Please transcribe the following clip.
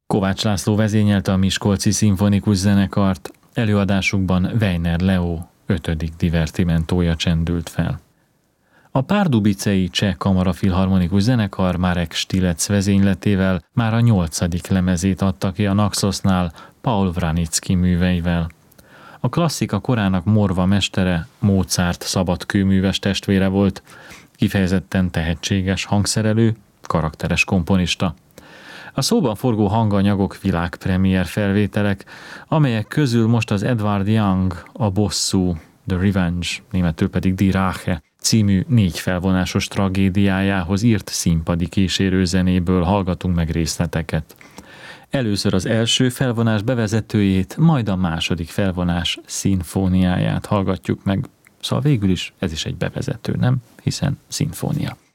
Kovács László vezényelte a Miskolci Szimfonikus Zenekart, előadásukban Weiner Leo 5. divertimentója csendült fel. A Pardubicei Cseh Kamarafilharmonikus Zenekar Marek Stilec vezényletével már a 8. lemezét adta ki a Naxosnál Paul Vranitzky műveivel. A klasszika korának morva mestere, Mozart szabadkőműves testvére volt, kifejezetten tehetséges hangszerelő, karakteres komponista. A szóban forgó hanganyagok világpremiér felvételek, amelyek közül most az Edward Young, a Bosszú, The Revenge, németül pedig Die Rache című 4 felvonásos tragédiájához írt színpadi kísérőzenéből hallgatunk meg részleteket. Először az első felvonás bevezetőjét, majd a második felvonás szimfóniáját hallgatjuk meg. Szóval végül is ez is egy bevezető, nem? Hiszen szimfónia.